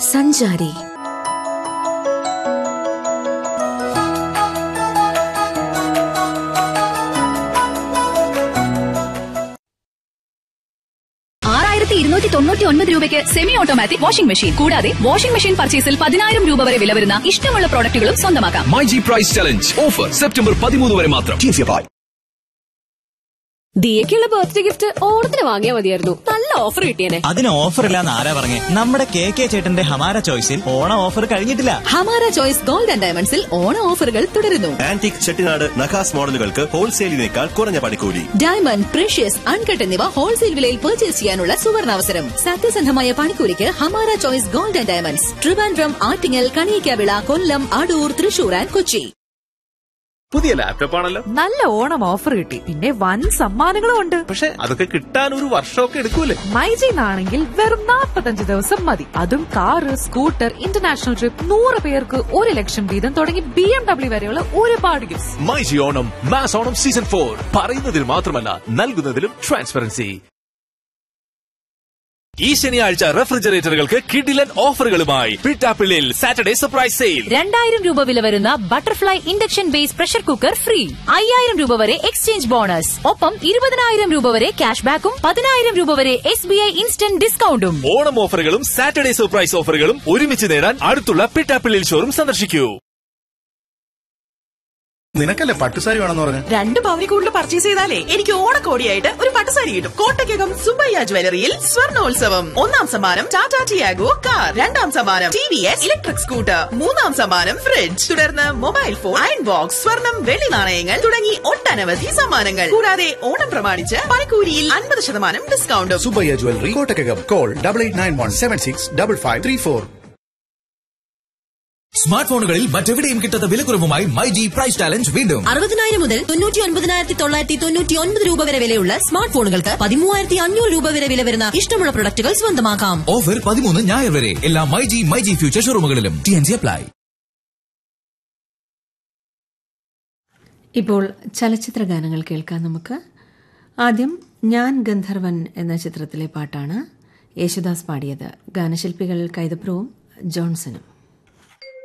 സഞ്ചാരി. രൂപയ്ക്ക് semi automatic washing machine. കൂടാതെ വാഷിംഗ് മെഷീൻ പർച്ചേസിൽ 10,000 രൂപ വരെ വില വരുന്ന ഇഷ്ടമുള്ള പ്രോഡക്റ്റുകളും സ്വന്തമാക്കാം. MyG price challenge offer September 13 വരെ മാത്രം. ദിയക്കുള്ള ബർത്ത്ഡേ ഗിഫ്റ്റ് ഓണത്തിന് വാങ്ങിയാൽ മതിയായിരുന്നു. നല്ല ഓഫർ കിട്ടിയേനെ. അതിന് ഓഫർ ഇല്ലാന്ന് ആരാ പറഞ്ഞേ? നമ്മുടെ കെ ചേട്ടന്റെ ഹമാര ചോയ്സിൽ ഓണ ഓഫർ കഴിഞ്ഞിട്ടില്ല. ഹമാര ചോയ്സ് ഗോൾഡ് ആൻഡ് ഡയമണ്ട്സിൽ ഓണ ഓഫറുകൾ തുടരുന്നു. ആന്റിക് ചെട്ടിനാട് നഖാസ് മോഡലുകൾക്ക് ഹോൾസെയിലിനേക്കാൾ കുറഞ്ഞ പണിക്കൂലി. ഡയമണ്ട്, പ്രഷ്യസ്, അൺകട്ട് എന്നിവ ഹോൾസെയിൽ വിലയിൽ പർച്ചേസ് ചെയ്യാനുള്ള സുവർണാവസരം. സത്യസന്ധമായ പണിക്കൂലിക്ക് Hamara choice gold and diamonds, Trivandrum, Attingal, Kaliyakkavilai, Kollam, Adoor, Thrissur and Kochi. പുതിയ ലാപ്ടോപ്പ് ആണല്ലോ. നല്ല ഓണം ഓഫർ കിട്ടി. പിന്നെ വൻ സമ്മാനങ്ങളും ഉണ്ട്. പക്ഷെ അതൊക്കെ കിട്ടാൻ ഒരു വർഷമൊക്കെ എടുക്കൂലേ? മൈജിന്നാണെങ്കിൽ വെറും 45 ദിവസം മതി. അതും കാറ്, സ്കൂട്ടർ, ഇന്റർനാഷണൽ ട്രിപ്പ്, 100 പേർക്ക് 1 ലക്ഷം വീതം തുടങ്ങി BMW വരെയുള്ള ഒരുപാട് gifts. MyG Onam mass Onam season 4 പറയുന്നതിൽ മാത്രമല്ല നൽകുന്നതിലും ട്രാൻസ്പെറൻസി. ഈ ശനിയാഴ്ച റെഫ്രിജറേറ്ററുകൾക്ക് കിടിലൻ ഓഫറുകളുമായി പിട്ടാപ്പിള്ളിൽ സാറ്റർഡേ സർപ്രൈസ് സെയിൽ. 2,000 രൂപ വില വരുന്ന butterfly induction base pressure cooker free. 5,000 രൂപ വരെ എക്സ്ചേഞ്ച് ബോണസ്. ഒപ്പം 20,000 രൂപ വരെ ക്യാഷ് ബാക്കും 10,000 രൂപ വരെ SBI ഇൻസ്റ്റന്റ് ഡിസ്കൗണ്ടും. ഓണം ഓഫറുകളും സാറ്റർഡേ സർപ്രൈസ് ഓഫറുകളും ഒരുമിച്ച് നേടാൻ അടുത്തുള്ള പിട്ടാപ്പിള്ളിൽ ഷോറൂം സന്ദർശിക്കൂ. നിനക്കല്ലേ പട്ടുസാരി വേണമെന്ന് പറഞ്ഞു? 2 പവനിൽ കൂടുതൽ പർച്ചേസ് ചെയ്താലേ എനിക്ക് ഓണക്കോടിയായിട്ട് ഒരു പട്ടുസാരി കിട്ടും. കോട്ടയ്ക്കകം സുബയ്യ ജ്വല്ലറിയിൽ സ്വർണോത്സവം. 1ാം സമ്മാനം ടാറ്റ ടിയാഗോ കാർ, 2ാം സമ്മാനം TVS ഇലക്ട്രിക് സ്കൂട്ടർ, 3ാം സമ്മാനം ഫ്രിഡ്ജ്, തുടർന്ന് മൊബൈൽ ഫോൺ, അയൺ ബോക്സ്, സ്വർണം, വെള്ളി നാണയങ്ങൾ തുടങ്ങി ഒട്ടനവധി സമ്മാനങ്ങൾ. കൂടാതെ ഓണം പ്രമാണിച്ച് പണിക്കൂലിയിൽ 50% ഡിസ്കൗണ്ടും. Subbaiah jewellery, Kottakkakam. Call 8891765534. Smart ഫോണുകളിൽ മറ്റെവിടെയും കിട്ടാത്ത വിലക്കുറവുമായി മൈജി പ്രൈസ് ചാലഞ്ച് വീണ്ടും. 60,000 മുതൽ 99,999 രൂപ വരെ വിലയുള്ള സ്മാർട്ട് ഫോണുകൾക്ക് 13,500 രൂപ വരെ വില വരുന്ന ഇഷ്ടമുള്ള പ്രൊഡക്റ്റുകൾ സ്വന്തമാക്കാം. ഓഫർ 13 ഞായർ വരെ എല്ലാ മൈജി ഫ്യൂച്ചർ ഷോറൂമുകളിലും. TNC apply. ഇപ്പോൾ ചലച്ചിത്ര ഗാനങ്ങൾ കേൾക്കാം നമുക്ക്. ആദ്യം ഞാൻ ഗന്ധർവൻ എന്ന ചിത്രത്തിലെ പാട്ടാണ് യേശുദാസ് പാടിയത്. ഗാനശില്പികൾ കൈതപ്രവും ജോൺസണും.